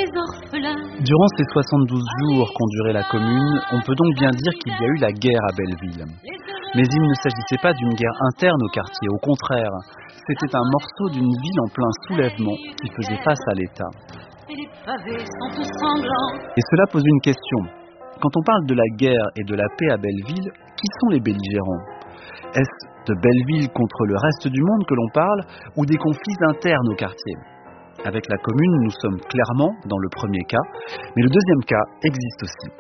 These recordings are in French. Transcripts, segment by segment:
Durant ces 72 jours qu'ont duré la commune, on peut donc bien dire qu'il y a eu la guerre à Belleville. Mais il ne s'agissait pas d'une guerre interne au quartier, au contraire, c'était un morceau d'une ville en plein soulèvement qui faisait face à l'État. Et cela pose une question. Quand on parle de la guerre et de la paix à Belleville, qui sont les belligérants ? Est-ce de Belleville contre le reste du monde que l'on parle, ou des conflits internes au quartier ? Avec la commune, nous sommes clairement dans le premier cas, mais le deuxième cas existe aussi.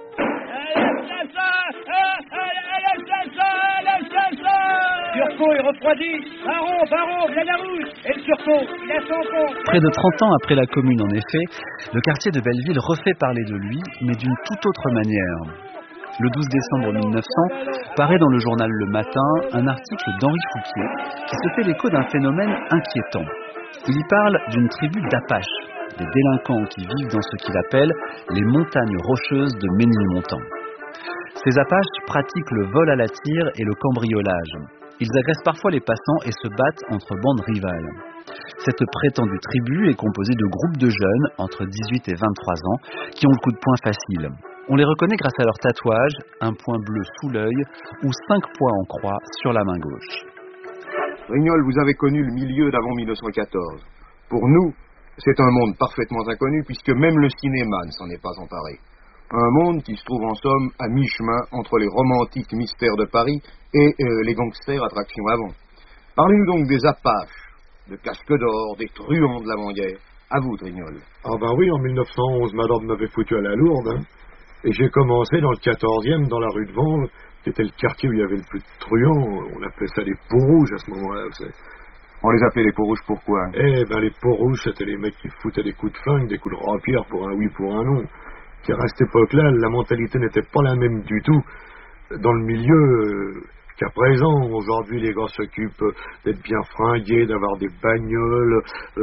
Turco est refroidi. Baron, Blanarouche. Et le Turco, il a son compte. Près de 30 ans après la commune, en effet, le quartier de Belleville refait parler de lui, mais d'une toute autre manière. Le 12 décembre 1900, paraît dans le journal Le Matin un article d'Henri Fouquier qui se fait l'écho d'un phénomène inquiétant. Il y parle d'une tribu d'Apaches, des délinquants qui vivent dans ce qu'il appelle les montagnes rocheuses de Ménilmontant. Ces Apaches pratiquent le vol à la tire et le cambriolage. Ils agressent parfois les passants et se battent entre bandes rivales. Cette prétendue tribu est composée de groupes de jeunes entre 18 et 23 ans qui ont le coup de poing facile. On les reconnaît grâce à leur tatouage, un point bleu sous l'œil ou 5 points en croix sur la main gauche. Rignol, vous avez connu le milieu d'avant 1914. Pour nous, c'est un monde parfaitement inconnu puisque même le cinéma ne s'en est pas emparé. Un monde qui se trouve en somme à mi-chemin entre les romantiques mystères de Paris et les gangsters attractions avant. Parlez-nous donc des Apaches, de Casque d'Or, des truands de la Manguère. À vous, Trignol. Ah ben oui, en 1911, madame m'avait foutu à la lourde. Hein. Et j'ai commencé dans le 14e, dans la rue de Vanves, qui était le quartier où il y avait le plus de truands. On appelait ça les peaux rouges à ce moment-là. On les appelait les peaux rouges pourquoi ? Eh ben les peaux rouges, c'était les mecs qui foutaient des coups de flingue, des coups de rapière pour un oui, pour un non. Car à cette époque-là, la mentalité n'était pas la même du tout dans le milieu qu'à présent. Aujourd'hui, les gars s'occupent d'être bien fringués, d'avoir des bagnoles.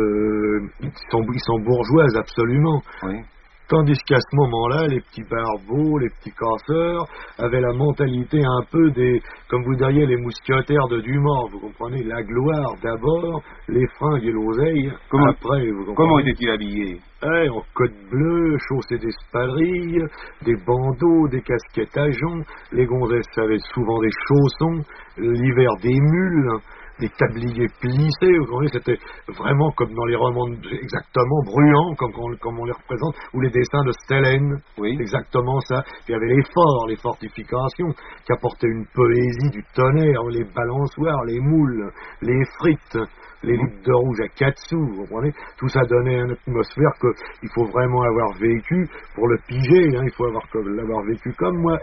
Ils sont bourgeoises, absolument. Oui. Tandis qu'à ce moment-là, les petits barbeaux, les petits casseurs avaient la mentalité un peu des, comme vous diriez, les mousquetaires de Dumas. Vous comprenez, la gloire d'abord, les fringues et l'oseille après. Vous comprenez. Comment étaient-ils habillés ? En côte bleue, chaussées d'espadrilles, des bandeaux, des casquettes à joncs. Les gonzesses avaient souvent des chaussons, l'hiver des mules, des tabliers plissés. Vous comprenez, c'était vraiment comme dans les romans, exactement bruyants, comme on les représente, ou les dessins de Stellén. Oui. Exactement ça. Puis il y avait les forts, les fortifications, qui apportaient une poésie du tonnerre, les balançoires, les moules, les frites, les litres de rouge à 4 sous, vous comprenez. Tout ça donnait une atmosphère qu'il faut vraiment avoir vécu pour le piger, hein. Il faut l'avoir vécu comme moi.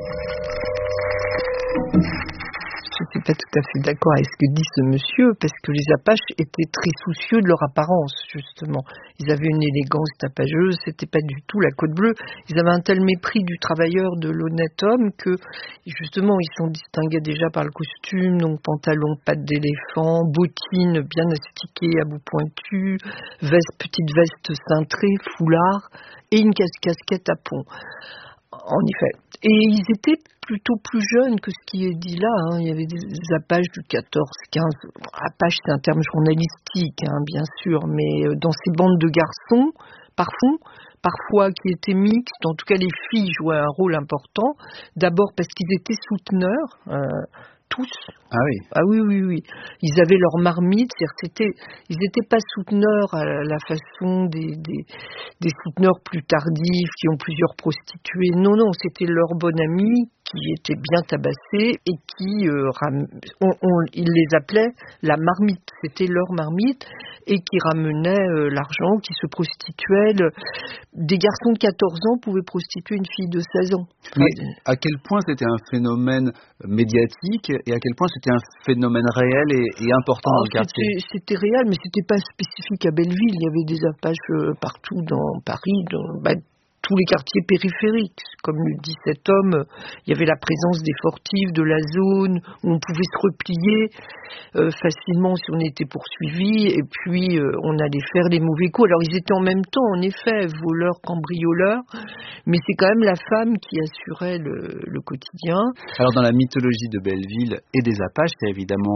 Je ne suis pas tout à fait d'accord avec ce que dit ce monsieur, parce que les Apaches étaient très soucieux de leur apparence, justement. Ils avaient une élégance tapageuse, c'était pas du tout la côte bleue. Ils avaient un tel mépris du travailleur, de l'honnête homme, que, justement, ils sont distingués déjà par le costume, donc pantalon, pattes d'éléphant, bottines bien astiquées à bout pointu, petite veste cintrée, foulard, et une casquette à pont. En effet. Et ils étaient plutôt plus jeunes que ce qui est dit là. Hein. Il y avait des Apaches du 14-15. Apache, c'est un terme journalistique, hein, bien sûr, mais dans ces bandes de garçons, parfois qui étaient mixtes, en tout cas les filles jouaient un rôle important. D'abord parce qu'ils étaient souteneurs, tous. Ah oui. Ah oui. Ils avaient leur marmite, ils n'étaient pas souteneurs à la façon des souteneurs plus tardifs qui ont plusieurs prostituées. Non, c'était leur bon ami qui était bien tabassé et qui, ils les appelaient la marmite. C'était leur marmite et qui ramenait l'argent, qui se prostituait. Des garçons de 14 ans pouvaient prostituer une fille de 16 ans. Mais à quel point c'était un phénomène médiatique et à quel point c'était un phénomène réel et important dans le quartier? C'était réel, mais c'était pas spécifique à Belleville. Il y avait des Apaches partout dans Paris, tous les quartiers périphériques. Comme le dit cet homme, il y avait la présence des fortifs de la zone où on pouvait se replier facilement si on était poursuivi, et puis on allait faire les mauvais coups. Alors ils étaient en même temps, en effet, voleurs, cambrioleurs, mais c'est quand même la femme qui assurait le quotidien. Alors dans la mythologie de Belleville et des Apaches, il y a évidemment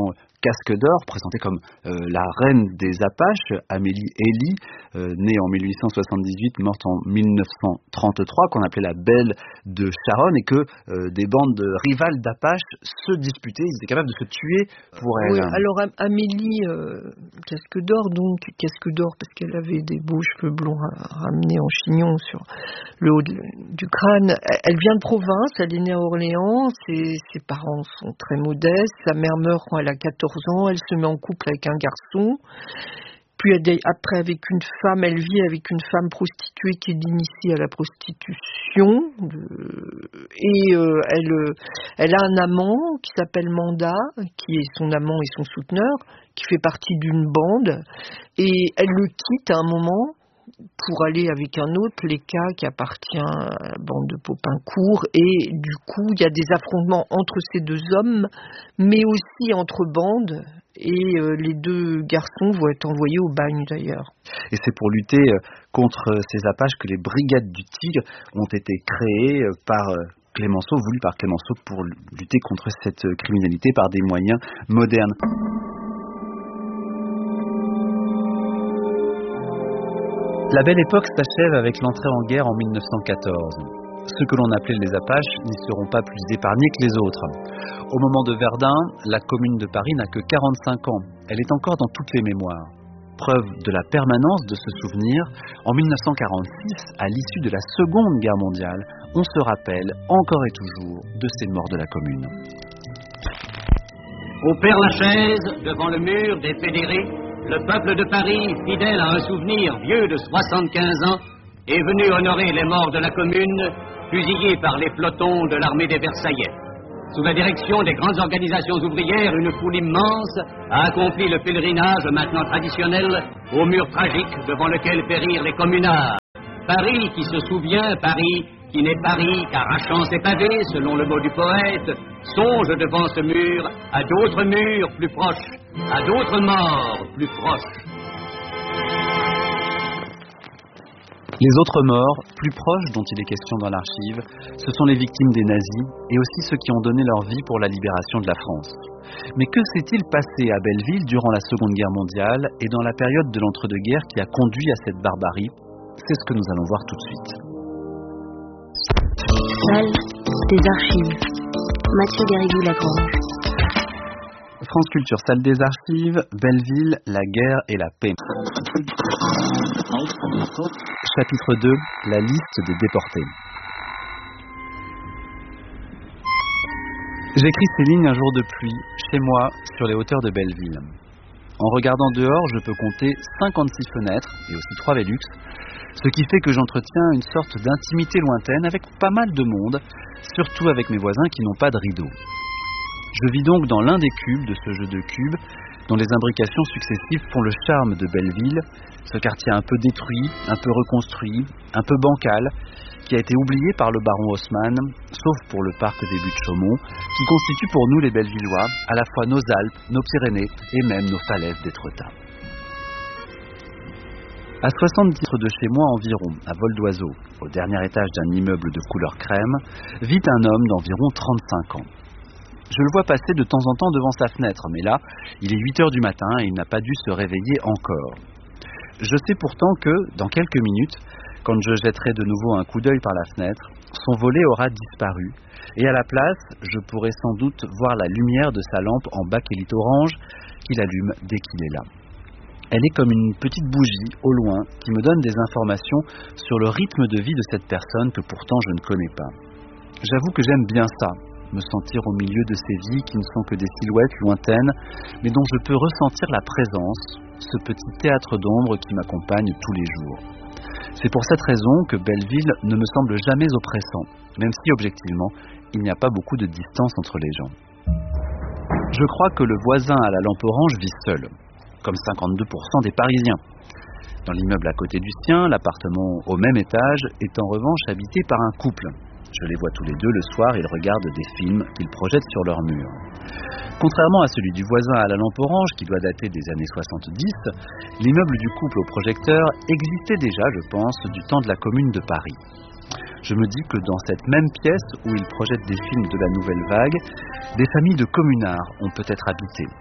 Casque d'Or, présentée comme la reine des Apaches, Amélie Ely, née en 1878, morte en 1933, qu'on appelait la Belle de Sharon, et que des bandes rivales d'Apaches se disputaient, ils étaient capables de se tuer pour elle. Oui, alors Amélie Casque d'Or, donc Casque d'Or parce qu'elle avait des beaux cheveux blonds ramenés en chignon sur le haut du crâne. Elle vient de province, elle est née à Orléans, ses parents sont très modestes, sa mère meurt quand elle a 14 ans, elle se met en couple avec un garçon. Puis après, avec une femme, elle vit avec une femme prostituée qui est initiée à la prostitution. Elle a un amant qui s'appelle Manda, qui est son amant et son souteneur, qui fait partie d'une bande. Et elle le quitte à un moment pour aller avec un autre, Léka, qui appartient à la bande de Popincourt. Et du coup, il y a des affrontements entre ces deux hommes, mais aussi entre bandes. Et les deux garçons vont être envoyés au bagne d'ailleurs. Et c'est pour lutter contre ces Apaches que les brigades du Tigre ont été créées par Clémenceau, voulues par Clémenceau pour lutter contre cette criminalité par des moyens modernes. La belle époque s'achève avec l'entrée en guerre en 1914. Ceux que l'on appelait les Apaches n'y seront pas plus épargnés que les autres. Au moment de Verdun, la commune de Paris n'a que 45 ans. Elle est encore dans toutes les mémoires. Preuve de la permanence de ce souvenir, en 1946, à l'issue de la Seconde Guerre mondiale, on se rappelle encore et toujours de ces morts de la commune. Au Père-Lachaise, devant le mur des fédérés, le peuple de Paris, fidèle à un souvenir vieux de 75 ans, est venu honorer les morts de la commune, fusillés par les pelotons de l'armée des Versaillais. Sous la direction des grandes organisations ouvrières, une foule immense a accompli le pèlerinage maintenant traditionnel au mur tragique devant lequel périrent les communards. Paris qui se souvient, Paris qui n'est Paris qu'arrachant ses pavés, selon le mot du poète, songe devant ce mur à d'autres murs plus proches, à d'autres morts plus proches. Les autres morts, plus proches dont il est question dans l'archive, ce sont les victimes des nazis et aussi ceux qui ont donné leur vie pour la libération de la France. Mais que s'est-il passé à Belleville durant la Seconde Guerre mondiale et dans la période de l'entre-deux-guerres qui a conduit à cette barbarie? C'est ce que nous allons voir tout de suite. Salle des archives. Mathieu Garrigou-Lagrange. France Culture, salle des archives, Belleville, la guerre et la paix. Chapitre 2, la liste des déportés. J'écris ces lignes un jour de pluie, chez moi, sur les hauteurs de Belleville. En regardant dehors, je peux compter 56 fenêtres et aussi 3 Velux, ce qui fait que j'entretiens une sorte d'intimité lointaine avec pas mal de monde, surtout avec mes voisins qui n'ont pas de rideau. Je vis donc dans l'un des cubes de ce jeu de cubes, dont les imbrications successives font le charme de Belleville, ce quartier un peu détruit, un peu reconstruit, un peu bancal, qui a été oublié par le baron Haussmann, sauf pour le parc des Buttes-Chaumont, qui constitue pour nous les Bellevillois à la fois nos Alpes, nos Pyrénées et même nos falaises d'Étretat. À 70 mètres de chez moi environ, à vol d'oiseau, au dernier étage d'un immeuble de couleur crème, vit un homme d'environ 35 ans. Je le vois passer de temps en temps devant sa fenêtre, mais là, il est 8 heures du matin et il n'a pas dû se réveiller encore. Je sais pourtant que, dans quelques minutes, quand je jetterai de nouveau un coup d'œil par la fenêtre, son volet aura disparu, et à la place, je pourrai sans doute voir la lumière de sa lampe en bakélite orange qu'il allume dès qu'il est là. Elle est comme une petite bougie, au loin, qui me donne des informations sur le rythme de vie de cette personne que pourtant je ne connais pas. J'avoue que j'aime bien ça, me sentir au milieu de ces vies qui ne sont que des silhouettes lointaines, mais dont je peux ressentir la présence, ce petit théâtre d'ombre qui m'accompagne tous les jours. C'est pour cette raison que Belleville ne me semble jamais oppressant, même si objectivement, il n'y a pas beaucoup de distance entre les gens. Je crois que le voisin à la lampe orange vit seul, comme 52% des Parisiens. Dans l'immeuble à côté du sien, l'appartement au même étage est en revanche habité par un couple. Je les vois tous les deux le soir, ils regardent des films qu'ils projettent sur leur mur. Contrairement à celui du voisin à la lampe orange, qui doit dater des années 70, l'immeuble du couple au projecteur existait déjà, je pense, du temps de la Commune de Paris. Je me dis que dans cette même pièce où ils projettent des films de la nouvelle vague, des familles de communards ont peut-être habité.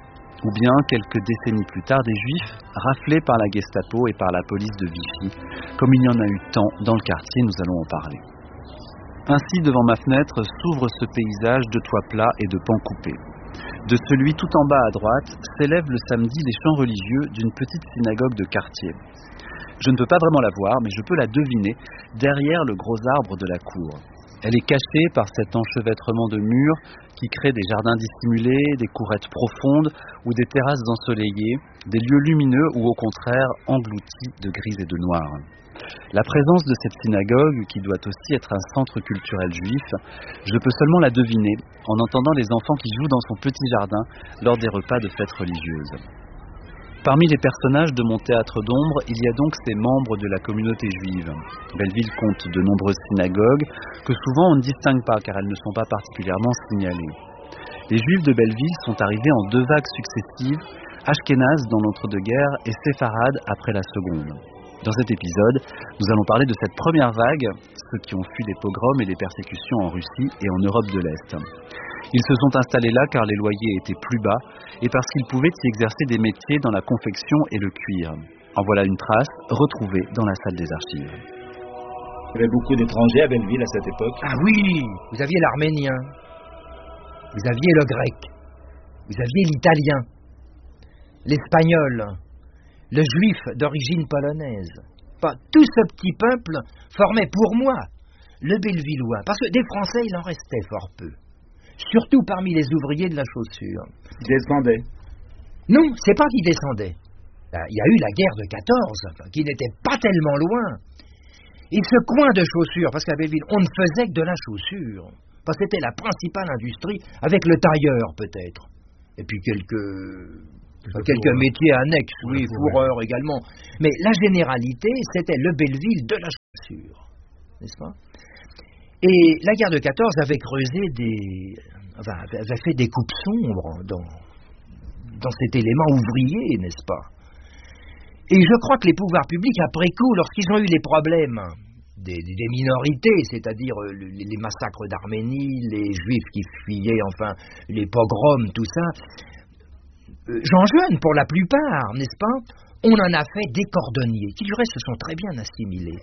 ou bien quelques décennies plus tard des Juifs raflés par la Gestapo et par la police de Vichy, comme il y en a eu tant dans le quartier, nous allons en parler. Ainsi, devant ma fenêtre, s'ouvre ce paysage de toits plats et de pans coupés. De celui tout en bas à droite, s'élèvent le samedi les chants religieux d'une petite synagogue de quartier. Je ne peux pas vraiment la voir, mais je peux la deviner derrière le gros arbre de la cour. Elle est cachée par cet enchevêtrement de murs qui crée des jardins dissimulés, des courettes profondes ou des terrasses ensoleillées, des lieux lumineux ou au contraire engloutis de gris et de noir. La présence de cette synagogue, qui doit aussi être un centre culturel juif, je peux seulement la deviner en entendant les enfants qui jouent dans son petit jardin lors des repas de fêtes religieuses. Parmi les personnages de mon théâtre d'ombre, il y a donc ces membres de la communauté juive. Belleville compte de nombreuses synagogues que souvent on ne distingue pas car elles ne sont pas particulièrement signalées. Les Juifs de Belleville sont arrivés en 2 vagues successives, Ashkénazes dans l'entre-deux-guerres et séfarades après la seconde. Dans cet épisode, nous allons parler de cette première vague, ceux qui ont fui les pogroms et les persécutions en Russie et en Europe de l'Est. Ils se sont installés là car les loyers étaient plus bas et parce qu'ils pouvaient y exercer des métiers dans la confection et le cuir. En voilà une trace retrouvée dans la salle des archives. Il y avait beaucoup d'étrangers à Belleville à cette époque. Ah oui, vous aviez l'arménien, vous aviez le grec, vous aviez l'italien, l'espagnol, le juif d'origine polonaise. Tout ce petit peuple formait pour moi le Bellevillois, parce que des Français il en restait fort peu. Surtout parmi les ouvriers de la chaussure. Ils descendaient? Non, c'est pas qu'ils descendaient. Il y a eu la guerre de 14, qui n'était pas tellement loin. Et ce coin de chaussures, parce qu'à Belleville, on ne faisait que de la chaussure. Parce que c'était la principale industrie, avec le tailleur peut-être. Et puis quelques métiers annexes, oui, fourreurs également. Mais la généralité, c'était le Belleville de la chaussure. N'est-ce pas? Et la guerre de 14 avait creusé avait fait des coupes sombres dans cet élément ouvrier, n'est-ce pas? Et je crois que les pouvoirs publics, après coup, lorsqu'ils ont eu les problèmes des minorités, c'est-à-dire les massacres d'Arménie, les juifs qui fuyaient, enfin, les pogroms, tout ça, gens jeunes pour la plupart, n'est-ce pas? On en a fait des cordonniers, qui du reste se sont très bien assimilés.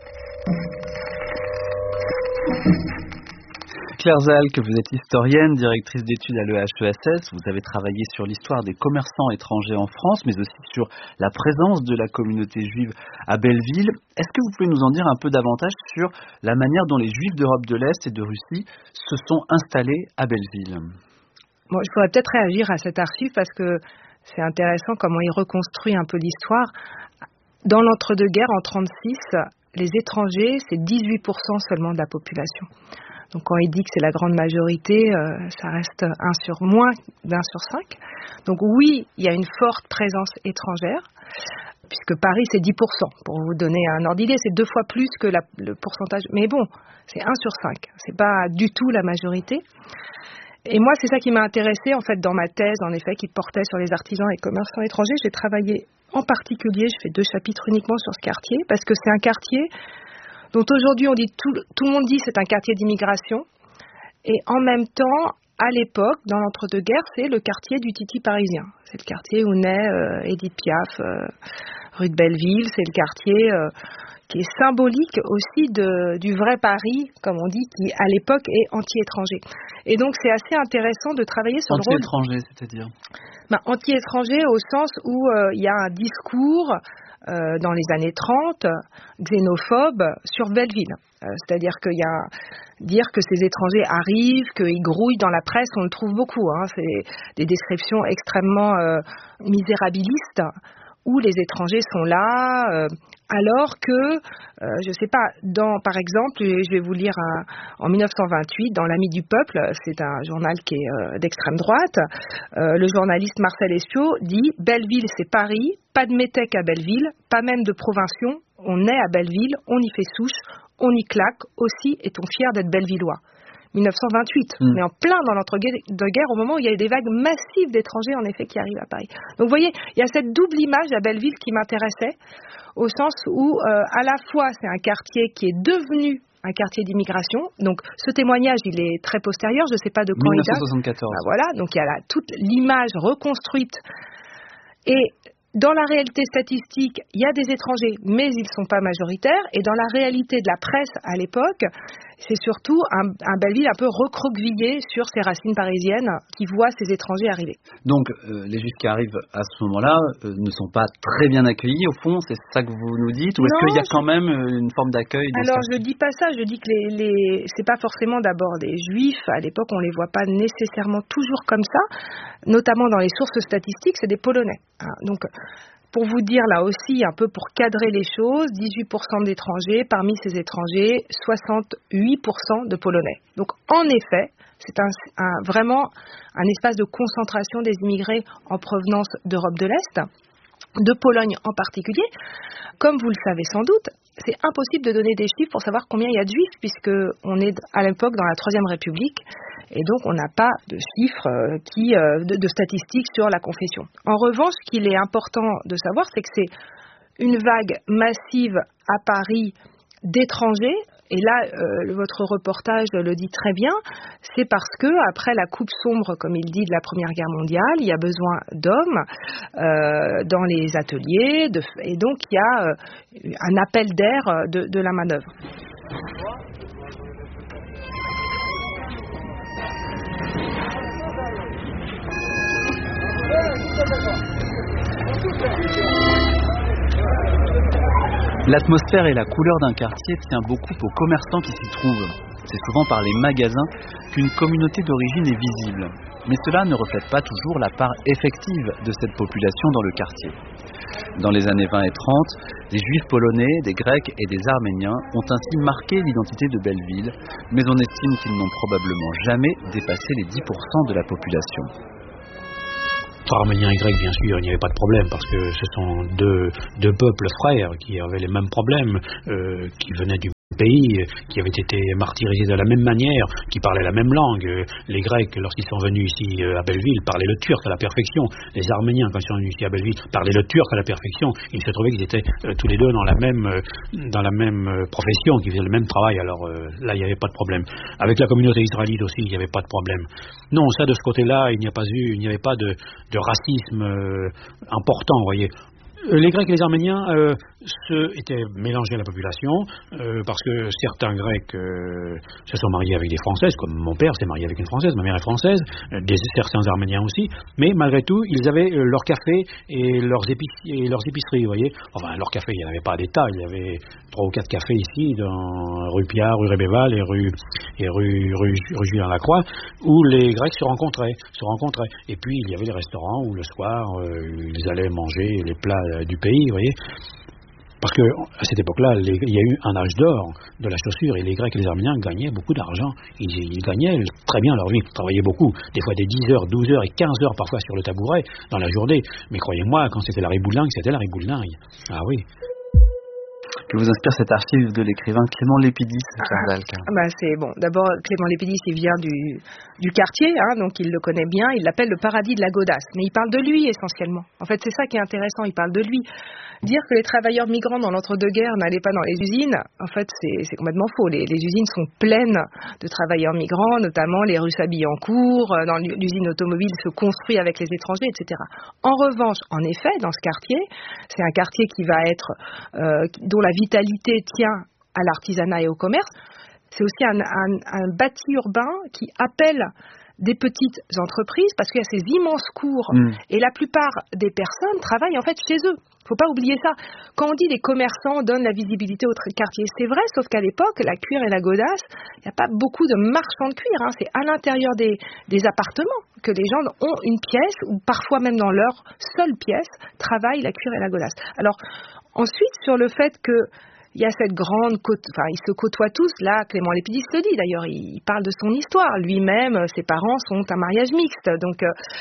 Claire Zalk, vous êtes historienne, directrice d'études à l'EHESS. Vous avez travaillé sur l'histoire des commerçants étrangers en France, mais aussi sur la présence de la communauté juive à Belleville. Est-ce que vous pouvez nous en dire un peu davantage sur la manière dont les Juifs d'Europe de l'Est et de Russie se sont installés à Belleville? Bon, je pourrais peut-être réagir à cette archive parce que c'est intéressant comment il reconstruit un peu l'histoire. Dans l'entre-deux-guerres, en 1936, les étrangers, c'est 18% seulement de la population. Donc quand il dit que c'est la grande majorité, ça reste moins d'1 sur 5. Donc oui, il y a une forte présence étrangère, puisque Paris c'est 10%. Pour vous donner un ordre d'idée, c'est 2 fois plus que le pourcentage. Mais bon, c'est 1 sur 5. C'est pas du tout la majorité. Et moi, c'est ça qui m'a intéressée en fait dans ma thèse, en effet, qui portait sur les artisans et commerçants étrangers. J'ai travaillé en particulier, je fais 2 chapitres uniquement sur ce quartier, parce que c'est un quartier dont aujourd'hui on dit tout le monde dit c'est un quartier d'immigration, et en même temps, à l'époque, dans l'entre-deux-guerres, c'est le quartier du Titi parisien. C'est le quartier où naît Édith Piaf, rue de Belleville. C'est le quartier qui est symbolique aussi du vrai Paris, comme on dit, qui à l'époque est anti-étranger. Et donc c'est assez intéressant de travailler sur le rôle... Anti-étranger, c'est-à-dire anti-étranger au sens où il y a un discours dans les années 30, xénophobe, sur Belleville. C'est-à-dire qu'il y a dire que ces étrangers arrivent, qu'ils grouillent dans la presse, on le trouve beaucoup. C'est des descriptions extrêmement misérabilistes, où les étrangers sont là, alors que, je ne sais pas, par exemple, je vais vous lire en 1928, dans l'Ami du Peuple, c'est un journal qui est d'extrême droite, le journaliste Marcel Eschiot dit « Belleville, c'est Paris, pas de métèque à Belleville, pas même de provinciaux, on est à Belleville, on y fait souche, on y claque, aussi est-on fier d'être bellevillois ». 1928, mais en plein dans l'entre-deux-guerres, au moment où il y a eu des vagues massives d'étrangers, en effet, qui arrivent à Paris. Donc, vous voyez, il y a cette double image à Belleville qui m'intéressait, au sens où, à la fois, c'est un quartier qui est devenu un quartier d'immigration. Donc, ce témoignage, il est très postérieur, je ne sais pas de quand 1974. il date. Voilà, donc il y a toute l'image reconstruite Et dans la réalité statistique, il y a des étrangers, mais ils ne sont pas majoritaires. Et dans la réalité de la presse à l'époque, c'est surtout un Belleville un peu recroquevillé sur ses racines parisiennes qui voit ces étrangers arriver. Donc, les Juifs qui arrivent à ce moment-là ne sont pas très bien accueillis, au fond, c'est ça que vous nous dites? Ou est-ce qu'il y a quand même une forme d'accueil? Alors, je dis pas ça, je dis que c'est pas forcément d'abord des Juifs. À l'époque, on les voit pas nécessairement toujours comme ça. Notamment dans les sources statistiques, c'est des Polonais. Donc, pour vous dire là aussi, un peu pour cadrer les choses, 18% d'étrangers, parmi ces étrangers, 68% de Polonais. Donc en effet, c'est vraiment un espace de concentration des immigrés en provenance d'Europe de l'Est, de Pologne en particulier. Comme vous le savez sans doute, c'est impossible de donner des chiffres pour savoir combien il y a de Juifs, puisqu'on est à l'époque dans la Troisième République, et donc on n'a pas de chiffres, de statistiques sur la confession. En revanche, ce qu'il est important de savoir, c'est que c'est une vague massive à Paris d'étrangers. Et là, votre reportage le dit très bien, c'est parce que après la coupe sombre, comme il dit, de la Première Guerre mondiale, il y a besoin d'hommes dans les ateliers, et donc il y a un appel d'air de la manœuvre. L'atmosphère et la couleur d'un quartier tient beaucoup aux commerçants qui s'y trouvent. C'est souvent par les magasins qu'une communauté d'origine est visible. Mais cela ne reflète pas toujours la part effective de cette population dans le quartier. Dans les années 20 et 30, des Juifs polonais, des Grecs et des Arméniens ont ainsi marqué l'identité de Belleville, mais on estime qu'ils n'ont probablement jamais dépassé les 10% de la population. Entre Arméniens et Grecs, bien sûr, il n'y avait pas de problème parce que ce sont deux peuples frères qui avaient les mêmes problèmes, qui venaient du pays, qui avaient été martyrisés de la même manière, qui parlaient la même langue. Les Grecs, lorsqu'ils sont venus ici à Belleville, parlaient le turc à la perfection. Les Arméniens, quand ils sont venus ici à Belleville, parlaient le turc à la perfection. Il se trouvait qu'ils étaient tous les deux dans la même profession, qui faisaient le même travail. Alors là, il n'y avait pas de problème. Avec la communauté israélite aussi, il n'y avait pas de problème. Non, ça, de ce côté-là, il n'y avait pas de racisme important, vous voyez. Les Grecs et les Arméniens étaient mélangés à la population parce que certains Grecs se sont mariés avec des Françaises, comme mon père s'est marié avec une Française, ma mère est française, certains Arméniens aussi, mais malgré tout, ils avaient leur café et leurs épiceries, vous voyez. Enfin, leur café, il n'y en avait pas des tas, il y avait 3 ou 4 cafés ici, dans rue Piard, rue Rébéval et rue Julien-Lacroix, où les Grecs se rencontraient. Et puis, il y avait les restaurants où le soir, ils allaient manger les plats du pays, vous voyez. Parce que à cette époque-là, il y a eu un âge d'or de la chaussure et les Grecs et les Arméniens gagnaient beaucoup d'argent. Ils gagnaient très bien leur vie, ils travaillaient beaucoup, des fois des 10 heures, 12 heures et 15 heures parfois sur le tabouret dans la journée. Mais croyez-moi, quand c'était la riboulingue, c'était la riboulingue. Ah oui. Que vous inspire cette archive de l'écrivain Clément Lépidis, Charles Alka? C'est bon. D'abord, Clément Lépidis, il vient du quartier, donc il le connaît bien. Il l'appelle le paradis de la Godasse. Mais il parle de lui essentiellement. En fait, c'est ça qui est intéressant. Il parle de lui. Dire que les travailleurs migrants dans l'entre-deux-guerres n'allaient pas dans les usines, en fait, c'est complètement faux. Les usines sont pleines de travailleurs migrants, notamment les Russes à Billancourt. Dans l'usine automobile se construit avec les étrangers, etc. En revanche, en effet, dans ce quartier, c'est un quartier qui va être dont la vitalité tient à l'artisanat et au commerce. C'est aussi un bâti urbain qui appelle des petites entreprises parce qu'il y a ces immenses cours et la plupart des personnes travaillent en fait chez eux. Il ne faut pas oublier ça. Quand on dit les commerçants donnent la visibilité au quartier, c'est vrai, sauf qu'à l'époque, la cuir et la godasse, il n'y a pas beaucoup de marchands de cuir. C'est à l'intérieur des appartements que les gens ont une pièce ou parfois même dans leur seule pièce travaillent la cuir et la godasse. Alors ensuite, sur le fait que il y a cette grande ils se côtoient tous, là, Clément Lépidis le dit, d'ailleurs, il parle de son histoire. Lui-même, ses parents sont un mariage mixte. Donc,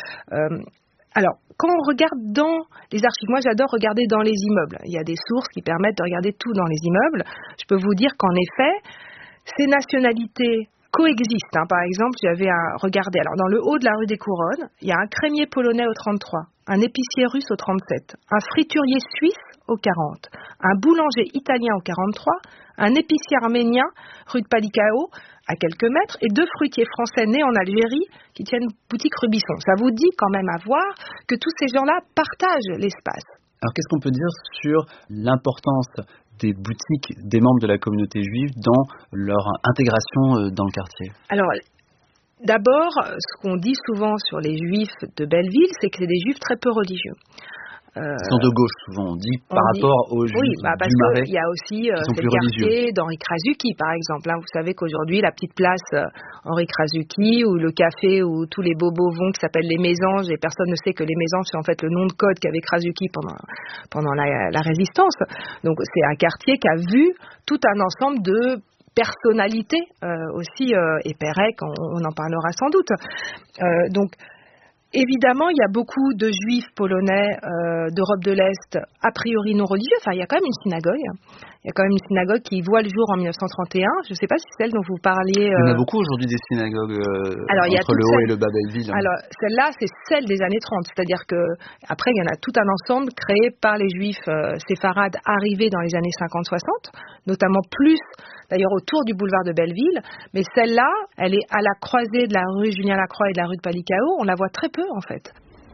alors, quand on regarde dans les archives, moi j'adore regarder dans les immeubles. Il y a des sources qui permettent de regarder tout dans les immeubles. Je peux vous dire qu'en effet, ces nationalités coexistent. Par exemple, j'avais regardé, alors dans le haut de la rue des Couronnes, il y a un crémier polonais au 33, un épicier russe au 37, un friturier suisse au 40, un boulanger italien au 43, un épicier arménien, rue de Palikao, à quelques mètres, et 2 fruitiers français nés en Algérie qui tiennent boutique Rubisson. Ça vous dit quand même à voir que tous ces gens-là partagent l'espace. Alors qu'est-ce qu'on peut dire sur l'importance des boutiques des membres de la communauté juive dans leur intégration dans le quartier? Alors, d'abord, ce qu'on dit souvent sur les juifs de Belleville, c'est que c'est des juifs très peu religieux. Ils sont de gauche souvent, on dit, par rapport aux juifs du Marais. Parce qu'il y a aussi le quartier d'Henri Krasuki, par exemple. Vous savez qu'aujourd'hui, la petite place Henri Krasuki, ou le café où tous les bobos vont, qui s'appelle les Mésanges, et personne ne sait que les Mésanges, c'est en fait le nom de code qu'avait Krasuki pendant la Résistance. Donc c'est un quartier qui a vu tout un ensemble de personnalités aussi, et Pérec, on en parlera sans doute. Donc, évidemment, il y a beaucoup de juifs polonais d'Europe de l'Est, a priori non religieux. Enfin, il y a quand même une synagogue. Il y a quand même une synagogue qui voit le jour en 1931. Je ne sais pas si c'est celle dont vous parliez. Il y en a beaucoup aujourd'hui des synagogues entre le Haut et le Bas Belleville. Alors, celle-là, c'est celle des années 30. C'est-à-dire que après, il y en a tout un ensemble créé par les juifs séfarades arrivés dans les années 50-60, notamment plus d'ailleurs autour du boulevard de Belleville. Mais celle-là, elle est à la croisée de la rue Julien-Lacroix et de la rue de Palikao. On la voit très peu, en fait.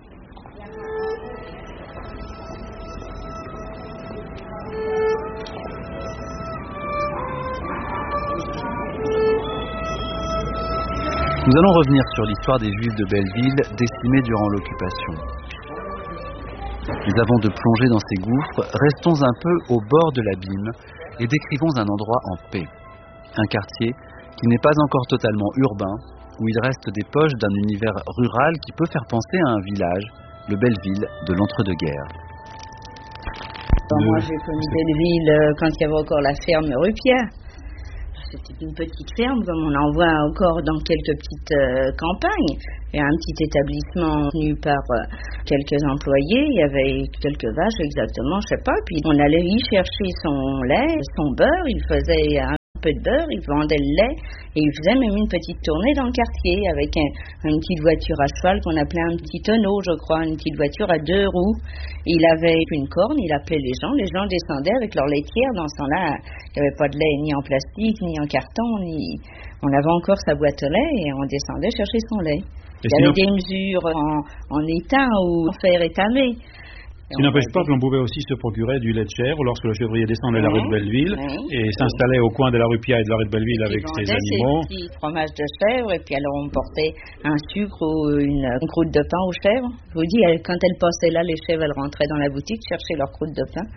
Nous allons revenir sur l'histoire des Juifs de Belleville décimés durant l'occupation. Mais avant de plonger dans ces gouffres, restons un peu au bord de l'abîme et décrivons un endroit en paix. Un quartier qui n'est pas encore totalement urbain, où il reste des poches d'un univers rural qui peut faire penser à un village, le Belleville de l'entre-deux-guerres. Moi, j'ai connu Belleville quand il y avait encore la ferme rue Pierre. C'était une petite ferme, comme on en voit encore dans quelques petites campagnes. Il y a un petit établissement tenu par quelques employés. Il y avait quelques vaches, exactement, je sais pas. Puis on allait y chercher son lait, son beurre. Il faisait un peu de beurre, il vendait le lait. Et il faisait même une petite tournée dans le quartier avec une petite voiture à cheval qu'on appelait un petit tonneau, je crois, une petite voiture à 2 roues. Il avait une corne, il appelait les gens descendaient avec leur laitière. Dans ce temps-là, il n'y avait pas de lait ni en plastique, ni en carton, on avait encore sa boîte au lait et on descendait chercher son lait. Il y avait des mesures en étain ou en fer étamé. Ce qui n'empêche pas que l'on pouvait aussi se procurer du lait de chèvre lorsque le chèvrier descendait la rue de Belleville et s'installait au coin de la rue Pierre et de la rue de Belleville avec ses animaux. Ses petits fromages de chèvre, et puis alors on portait un sucre ou une croûte de pain aux chèvres. Je vous dis, quand elles passaient là, les chèvres, elles rentraient dans la boutique chercher leur croûte de pain.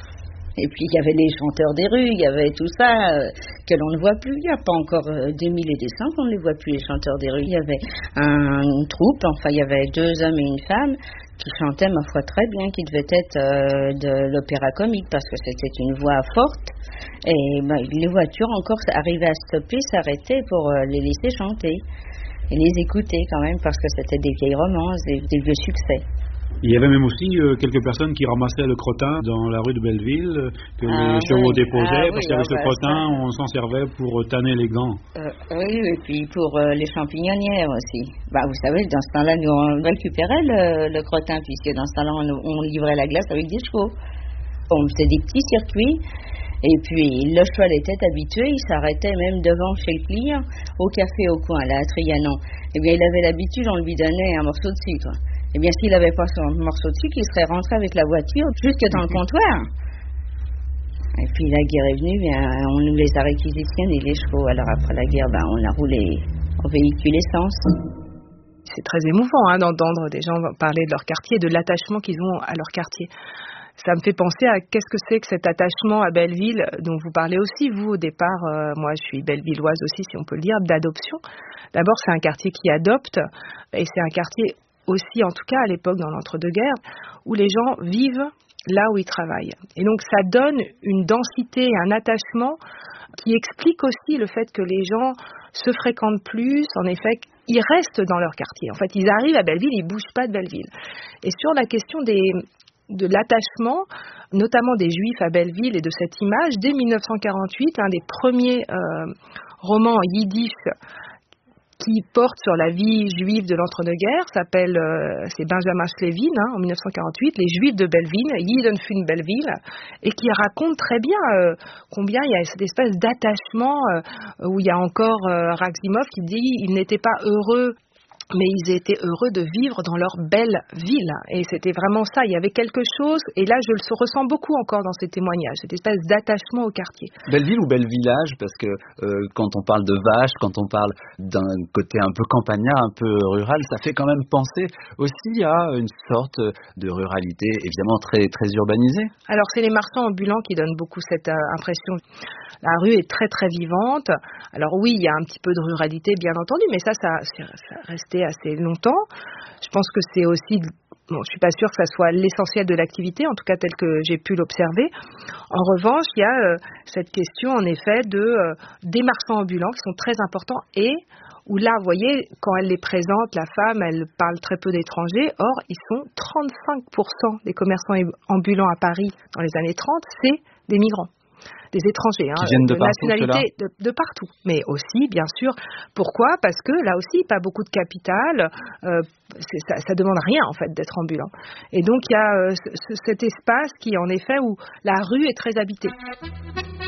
Et puis il y avait les chanteurs des rues, il y avait tout ça que l'on ne voit plus. Il n'y a pas encore 2000 et des cents qu'on ne les voit plus, les chanteurs des rues. Il y avait une troupe, enfin il y avait 2 hommes et une femme qui chantaient, ma foi, très bien, qui devait être de l'opéra comique parce que c'était une voix forte. Et les voitures encore arrivaient à stopper, s'arrêter pour les laisser chanter et les écouter quand même parce que c'était des vieilles romances, des vieux succès. Il y avait même aussi quelques personnes qui ramassaient le crottin dans la rue de Belleville, que les chevaux déposaient, parce qu'avec ce crottin, on s'en servait pour tanner les gants. Oui, et puis pour les champignonnières aussi. Vous savez, dans ce temps-là, nous, on récupérait le crottin, puisque dans ce temps-là, on livrait la glace avec des chevaux. On faisait des petits circuits, et puis le cheval était habitué, il s'arrêtait même devant chez le client, au café au coin, là, à Trianon. Eh bien, il avait l'habitude, on lui donnait un morceau de sucre. Eh bien, s'il n'avait pas son morceau de sucre, il serait rentré avec la voiture jusque dans le comptoir. Et puis, la guerre est venue, on nous les a réquisitionnés, les chevaux. Alors, après la guerre, on a roulé au véhicule essence. C'est très émouvant d'entendre des gens parler de leur quartier, de l'attachement qu'ils ont à leur quartier. Ça me fait penser à qu'est-ce que c'est que cet attachement à Belleville, dont vous parlez aussi, vous, au départ. Moi, je suis bellevilloise aussi, si on peut le dire, d'adoption. D'abord, c'est un quartier qui adopte, et c'est un quartier aussi, en tout cas à l'époque dans l'entre-deux-guerres, où les gens vivent là où ils travaillent. Et donc ça donne une densité, un attachement qui explique aussi le fait que les gens se fréquentent plus, en effet, ils restent dans leur quartier. En fait, ils arrivent à Belleville, ils ne bougent pas de Belleville. Et sur la question de l'attachement, notamment des Juifs à Belleville et de cette image, dès 1948, l'un des premiers romans en yiddish qui porte sur la vie juive de l'entre-deux-guerres, c'est Benjamin Schlevin, en 1948, Les Juifs de Belleville, Jiden von Belleville, et qui raconte très bien combien il y a cette espèce d'attachement où il y a encore Raximov qui dit ils n'étaient pas heureux, mais ils étaient heureux de vivre dans leur belle ville. Et c'était vraiment ça, il y avait quelque chose, et là je le ressens beaucoup encore dans ces témoignages, cette espèce d'attachement au quartier. Belle ville ou bel village, parce que quand on parle de vaches, quand on parle d'un côté un peu campagnard, un peu rural, ça fait quand même penser aussi à une sorte de ruralité, évidemment très, très urbanisée. Alors c'est les marchands ambulants qui donnent beaucoup cette impression. La rue est très très vivante. Alors oui, il y a un petit peu de ruralité bien entendu, mais ça restait assez longtemps. Je pense que c'est aussi, je suis pas sûre que ça soit l'essentiel de l'activité, en tout cas tel que j'ai pu l'observer. En revanche, il y a cette question en effet des marchands ambulants qui sont très importants et où là, vous voyez, quand elle les présente, la femme, elle parle très peu d'étrangers. Or, ils sont 35% des commerçants ambulants à Paris dans les années 30, c'est des migrants. Des étrangers, qui viennent de nationalité de partout, mais aussi bien sûr. Pourquoi ? Parce que là aussi pas beaucoup de capital, ça demande rien en fait d'être ambulant. Et donc il y a cet espace qui en effet où la rue est très habitée.